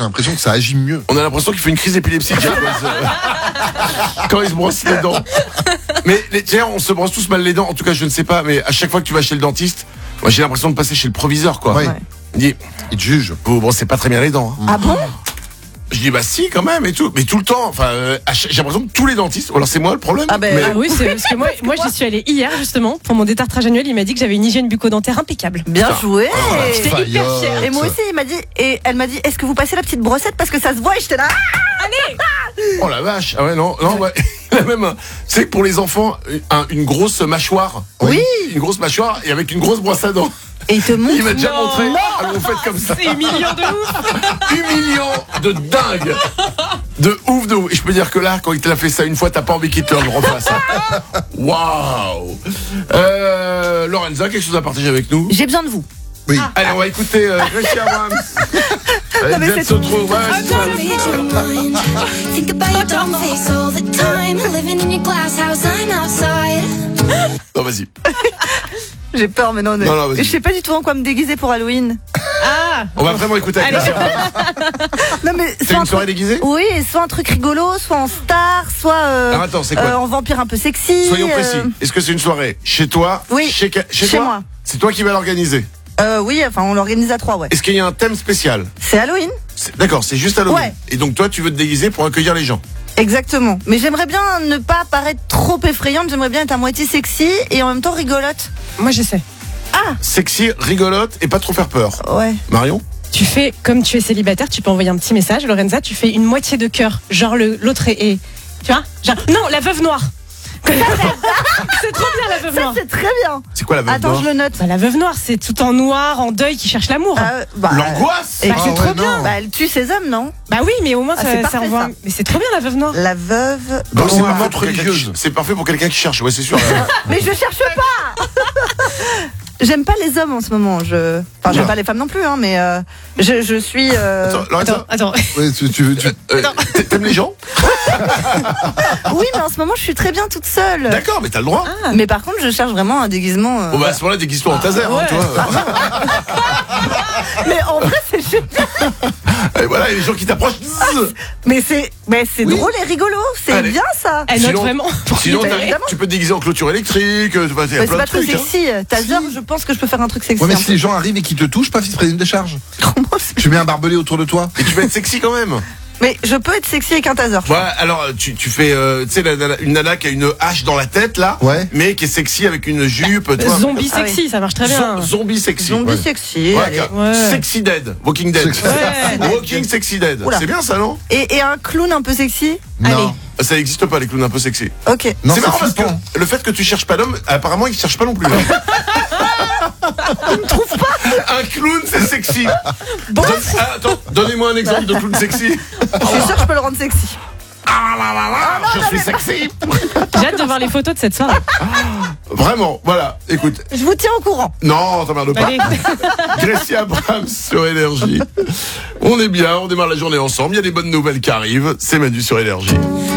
l'impression que ça agit mieux. On a l'impression qu'il fait une crise épileptique quand il se brosse les dents. Mais tiens, on se brosse tous mal les dents. En tout cas, je ne sais pas, mais à chaque fois que tu vas chez le dentiste, moi j'ai l'impression de passer chez le proviseur, quoi. Ouais. Il dit, Il te juge. vous brossez pas très bien les dents. Hein. Ah bon? Je dis bah si quand même et tout, mais tout le temps. Enfin, j'ai l'impression que tous les dentistes. Ou alors c'est moi le problème. Ah ben, mais... Ah oui, c'est parce que moi j'y suis allée hier justement pour mon détartrage annuel. Il m'a dit que j'avais une hygiène bucco-dentaire impeccable. Bien Putain. joué. J'étais hyper fière. Et moi aussi, elle m'a dit, est-ce que vous passez la petite brossette parce que ça se voit, et j'étais là. Oh la vache. Ah ouais non ouais. Il a même, tu sais, pour les enfants, une grosse mâchoire. Oui. Une grosse mâchoire et avec une grosse brosse à dents. Et il te montre. Il m'a déjà Non. montré. Alors vous faites comme ça. C'est humiliant de ouf. Humiliant de dingue. De ouf. Et je peux dire que là, quand il te l'a fait ça une fois, t'as pas envie qu'il te le refasse. Waouh. Lorenza, quelque chose à partager avec nous? J'ai besoin de vous. Oui. Allez, on va écouter Gracie Abrams. Non, mais Jet c'est- Sotro, ouais, c'est ça. Think about your dumb face all the time. Living in your glass house, I'm outside. Non, vas-y. J'ai peur, mais non. Non, vas-y. Je sais pas du tout en quoi me déguiser pour Halloween. Ah. On va vraiment écouter avec Allez. Non, mais C'est soit une un soirée truc... déguisée? Oui, soit un truc rigolo, soit en star, soit Alors attends, c'est quoi? en vampire un peu sexy. Soyons précis. Est-ce que c'est une soirée chez toi? Oui. Chez Chez toi? moi. C'est toi qui vas l'organiser. Oui, enfin, on l'organise à 3, ouais. Est-ce qu'il y a un thème spécial? C'est Halloween? D'accord, c'est juste Halloween. Ouais. Et donc toi, tu veux te déguiser pour accueillir les gens. Exactement. Mais j'aimerais bien ne pas paraître trop effrayante, j'aimerais bien être à moitié sexy et en même temps rigolote. Moi je sais. Sexy, rigolote et pas trop faire peur. Ouais. Marion? Tu fais comme tu es célibataire, tu peux envoyer un petit message, Lorenza. Tu fais une moitié de cœur, genre l'autre est, tu vois, genre non, la veuve noire. C'est trop bien la veuve Ça, noire. c'est très bien. C'est quoi la veuve Attends, noire? je le note. Bah, la veuve noire, c'est tout en noir, en deuil, qui cherche l'amour. L'angoisse. Et Bah, c'est Ah trop ouais, bien. non. bah, elle tue ses hommes, non? Bah oui, mais au moins Ah, c'est ça parfait, envoie. ça. Mais c'est trop bien la veuve noire. La veuve. Donc c'est Bon, parfait ouais, pour quelqu'un religieuse. qui- c'est parfait pour quelqu'un qui cherche, ouais c'est sûr. Mais je cherche pas. J'aime pas les hommes en ce moment. Enfin, j'aime Non. pas les femmes non plus, hein, mais je suis. Attends, Lorenza, Attends. Ouais, t'aimes les gens? Oui, mais en ce moment, je suis très bien toute seule. D'accord, mais t'as le droit. Mais par contre, je cherche vraiment un déguisement. Bon bah à ce moment-là, déguise-toi en taser, hein, ouais. toi. Mais en vrai, c'est génial. Et voilà, et les gens qui t'approchent. Mais c'est drôle et rigolo. C'est Allez. bien ça. Elle note Sinon- vraiment. Sinon, Bah, t'as- évidemment. tu peux te déguiser en clôture électrique, il y a Mais plein c'est de pas très trucs. Hein. sexy. Taser, je pense que je peux faire un truc sexy. Ouais, mais un si peu. les gens arrivent et qu'ils te touchent, paf, ils te prennent une décharge. Comment c'est- Tu mets un barbelé autour de toi. Et tu vas être sexy quand même. Mais je peux être sexy avec un taser. je Ouais, crois. alors tu fais, tu sais, une nana qui a une hache dans la tête là, Ouais. mais qui est sexy avec une jupe, tu vois. Zombie Ah oui. sexy, ça marche très bien. Zombie sexy. Zombie Ouais. sexy. Ouais, allez. Ouais. Sexy Dead, Walking Dead. Sexy- Ouais. Walking Sexy Dead. Oula. C'est bien ça, non? Et un clown un peu sexy. Non. Ça n'existe pas les clowns un peu sexy. Ok. Non, c'est c'est marrant parce que flippant. le fait que tu cherches pas d'homme, apparemment ils cherchent pas non plus. On ne trouve pas. Un clown c'est sexy. Attends, donnez-moi un exemple de clown sexy. Je suis sûre que je peux le rendre sexy. Je suis sexy. J'ai hâte de voir les photos de cette soirée. Vraiment, voilà. Écoute, Je vous tiens au courant. non, t'emmerdes pas. Allez. Gracie Abrams sur Énergie. On est bien, on démarre la journée ensemble. Il y a des bonnes nouvelles qui arrivent. C'est Manu sur Énergie.